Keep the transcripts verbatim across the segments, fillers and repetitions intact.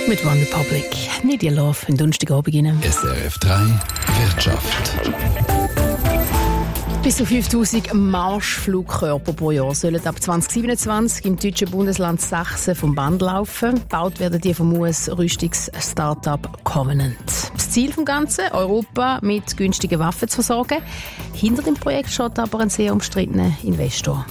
Mit One Republic. Need Your Love, ein Donnerstagabend Ihnen. S R F drei Wirtschaft. Bis zu fünftausend Marschflugkörper pro Jahr sollen ab zwanzig siebenundzwanzig im deutschen Bundesland Sachsen vom Band laufen. Gebaut werden die vom U S-Rüstungs-Startup Covenant. Das Ziel des Ganzen, Europa mit günstigen Waffen zu versorgen. Hinter dem Projekt steht aber ein sehr umstrittener Investor.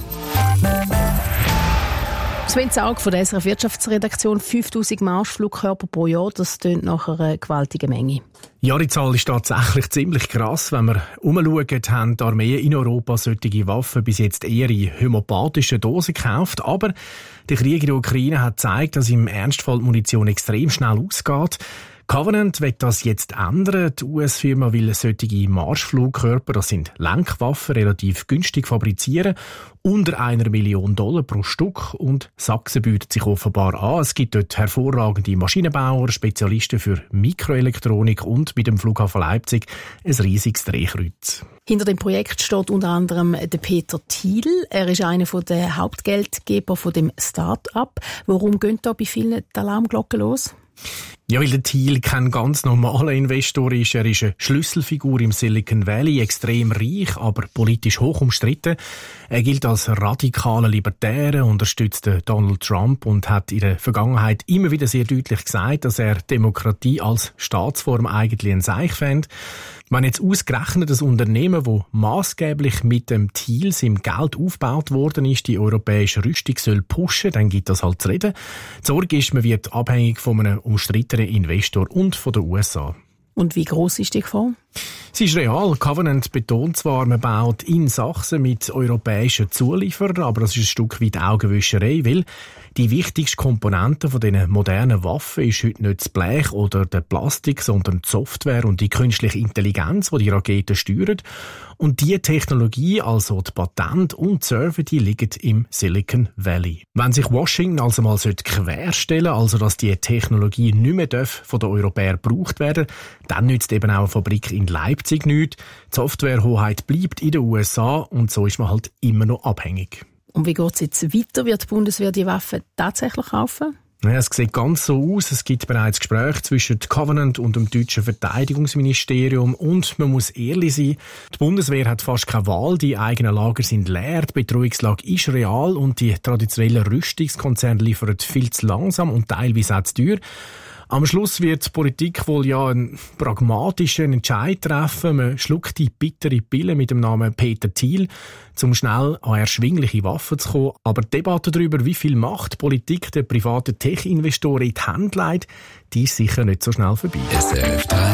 Sven Zaug von der S R F Wirtschaftsredaktion, fünftausend Marschflugkörper pro Jahr, das tönt nach einer gewaltigen Menge. Ja, die Zahl ist tatsächlich ziemlich krass. Wenn wir umschauen, haben die Armeen in Europa solche Waffen bis jetzt eher in homöopathischen Dosen gekauft. Aber der Krieg in der Ukraine hat gezeigt, dass im Ernstfall die Munition extrem schnell ausgeht. Covenant wird das jetzt ändern. Die U S-Firma will solche Marschflugkörper, das sind Lenkwaffen, relativ günstig fabrizieren. Unter einer Million Dollar pro Stück. Und Sachsen bietet sich offenbar an. Es gibt dort hervorragende Maschinenbauer, Spezialisten für Mikroelektronik und mit dem Flughafen Leipzig ein riesiges Drehkreuz. Hinter dem Projekt steht unter anderem der Peter Thiel. Er ist einer der Hauptgeldgeber von dem Start-up. Warum gehen da bei vielen die Alarmglocken los? Ja, weil der Thiel kein ganz normaler Investor ist. Er ist eine Schlüsselfigur im Silicon Valley, extrem reich, aber politisch hoch umstritten. Er gilt als radikaler Libertärer, unterstützt Donald Trump und hat in der Vergangenheit immer wieder sehr deutlich gesagt, dass er Demokratie als Staatsform eigentlich ein Seich fände. Wenn jetzt ausgerechnet das Unternehmen, das maßgeblich mit dem Thiel seinem Geld aufgebaut worden ist, die europäische Rüstung soll pushen, dann gibt das halt zu reden. Die Sorge ist, man wird abhängig von einem umstrittenen Investor und von den U S A. Und wie gross ist die Gefahr? Sie ist real. Covenant betont zwar, man baut in Sachsen mit europäischen Zulieferern, aber das ist ein Stück weit Augenwischerei, weil die wichtigste Komponente von diesen modernen Waffen ist heute nicht das Blech oder der Plastik, sondern die Software und die künstliche Intelligenz, die die Raketen steuern. Und diese Technologie, also die Patente und die Server, die liegen im Silicon Valley. Wenn sich Washington also mal querstellen sollte, also dass die Technologie nicht mehr von den Europäern gebraucht werden darf, dann nützt eben auch eine Fabrik in Leipzig nichts. Die Softwarehoheit bleibt in den U S A und so ist man halt immer noch abhängig. Und wie geht es jetzt weiter? Wird die Bundeswehr die Waffen tatsächlich kaufen? Ja, es sieht ganz so aus. Es gibt bereits Gespräche zwischen Covenant und dem deutschen Verteidigungsministerium. Und man muss ehrlich sein, die Bundeswehr hat fast keine Wahl. Die eigenen Lager sind leer, die Bedrohungslage ist real und die traditionellen Rüstungskonzerne liefern viel zu langsam und teilweise auch zu teuer. Am Schluss wird die Politik wohl ja einen pragmatischen Entscheid treffen. Man schluckt die bittere Pille mit dem Namen Peter Thiel, um schnell an erschwingliche Waffen zu kommen. Aber die Debatte darüber, wie viel Macht Politik der privaten Tech-Investoren in die Hände legt, die ist sicher nicht so schnell vorbei. S R F drei